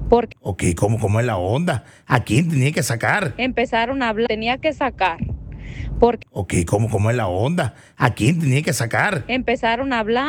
porque Ok, ¿cómo es la onda? ¿A quién tenía que sacar? empezaron a hablar, tenía que sacar, porque Ok, ¿cómo es la onda? ¿A quién tenía que sacar? empezaron a hablar.